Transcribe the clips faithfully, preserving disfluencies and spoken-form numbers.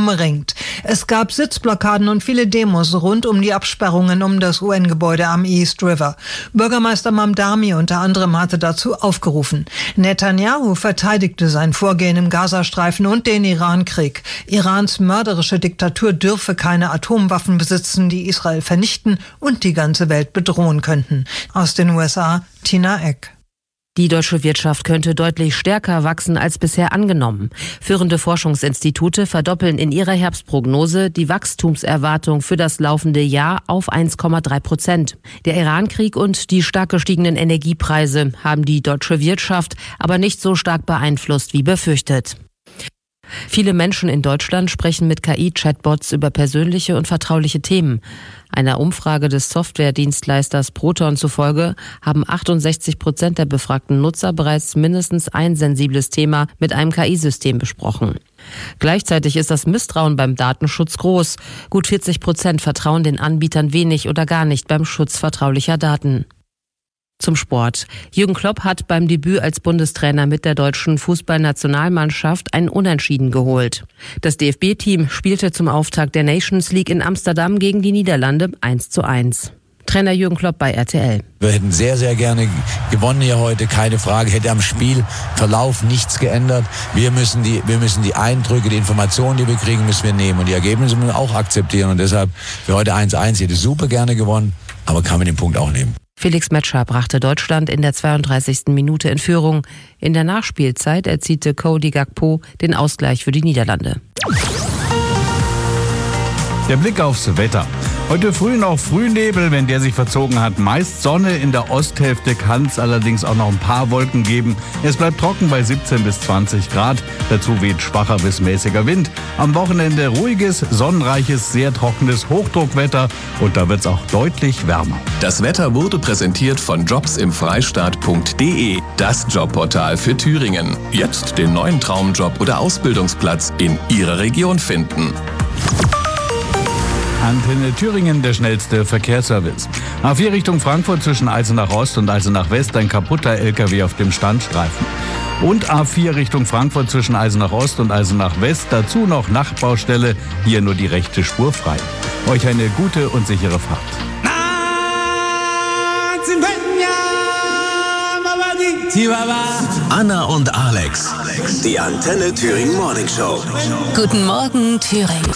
umringt. Es gab Sitzblockaden und viele Demos rund um die Absperrungen um das U N-Gebäude am East River. Bürgermeister Mamdani unter anderem hatte dazu aufgerufen. Netanyahu verteidigte sein Vorgehen im Gazastreifen und den Irankrieg. Irans mörderische Diktatur dürfe keine Atomwaffen besitzen, die Israel vernichten und die ganze Welt bedrohen könnten. Aus den U S A, Tina Eck. Die deutsche Wirtschaft könnte deutlich stärker wachsen als bisher angenommen. Führende Forschungsinstitute verdoppeln in ihrer Herbstprognose die Wachstumserwartung für das laufende Jahr auf eins Komma drei Prozent. Der Irankrieg und die stark gestiegenen Energiepreise haben die deutsche Wirtschaft aber nicht so stark beeinflusst wie befürchtet. Viele Menschen in Deutschland sprechen mit K I-Chatbots über persönliche und vertrauliche Themen. Einer Umfrage des Softwaredienstleisters Proton zufolge haben achtundsechzig Prozent der befragten Nutzer bereits mindestens ein sensibles Thema mit einem K I-System besprochen. Gleichzeitig ist das Misstrauen beim Datenschutz groß. Gut vierzig Prozent vertrauen den Anbietern wenig oder gar nicht beim Schutz vertraulicher Daten. Zum Sport. Jürgen Klopp hat beim Debüt als Bundestrainer mit der deutschen Fußballnationalmannschaft ein Unentschieden geholt. Das D F B-Team spielte zum Auftakt der Nations League in Amsterdam gegen die Niederlande eins zu eins. Trainer Jürgen Klopp bei R T L. Wir hätten sehr, sehr gerne gewonnen hier heute, keine Frage. Hätte am Spielverlauf nichts geändert. Wir müssen die, wir müssen die Eindrücke, die Informationen, die wir kriegen, müssen wir nehmen. Und die Ergebnisse müssen wir auch akzeptieren. Und deshalb für heute eins zu eins. Hätte super gerne gewonnen, aber kann man den Punkt auch nehmen. Felix Metscher brachte Deutschland in der zweiunddreißigsten Minute in Führung. In der Nachspielzeit erzielte Cody Gakpo den Ausgleich für die Niederlande. Der Blick aufs Wetter. Heute früh noch Frühnebel, wenn der sich verzogen hat. Meist Sonne, in der Osthälfte kann es allerdings auch noch ein paar Wolken geben. Es bleibt trocken bei siebzehn bis zwanzig Grad. Dazu weht schwacher bis mäßiger Wind. Am Wochenende ruhiges, sonnenreiches, sehr trockenes Hochdruckwetter und da wird es auch deutlich wärmer. Das Wetter wurde präsentiert von jobs im freistaat punkt de, das Jobportal für Thüringen. Jetzt den neuen Traumjob oder Ausbildungsplatz in Ihrer Region finden. Antenne Thüringen, der schnellste Verkehrsservice. A vier Richtung Frankfurt zwischen Eisenach Ost und Eisenach West ein kaputter L K W auf dem Standstreifen. Und A vier Richtung Frankfurt zwischen Eisenach Ost und Eisenach West, dazu noch Nachbaustelle, hier nur die rechte Spur frei. Euch eine gute und sichere Fahrt. Anna und Alex, die Antenne Thüringen Morning Show. Guten Morgen, Thüringen.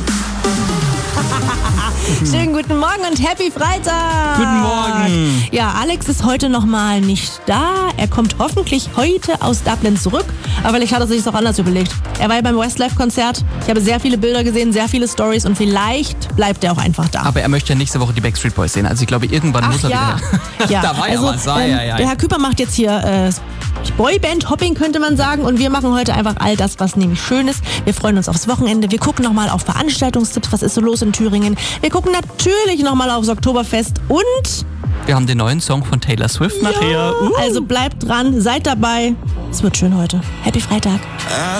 Schönen guten Morgen und Happy Freitag! Guten Morgen! Ja, Alex ist heute nochmal nicht da. Er kommt hoffentlich heute aus Dublin zurück. Aber vielleicht hat er sich das auch anders überlegt. Er war ja beim Westlife-Konzert. Ich habe sehr viele Bilder gesehen, sehr viele Stories und vielleicht bleibt er auch einfach da. Aber er möchte ja nächste Woche die Backstreet Boys sehen. Also ich glaube, irgendwann Ach, muss er ja. wieder. Ja, da war also, ja was. Ah, ähm, ja, ja. Der Herr Küper macht jetzt hier äh, Boyband-Hopping, könnte man sagen. Und wir machen heute einfach all das, was nämlich schön ist. Wir freuen uns aufs Wochenende. Wir gucken nochmal auf Veranstaltungstipps. Was ist so los in Thüringen? Wir gucken natürlich nochmal aufs Oktoberfest und wir haben den neuen Song von Taylor Swift ja, nachher. Uh. Also bleibt dran, seid dabei. Es wird schön heute. Happy Freitag.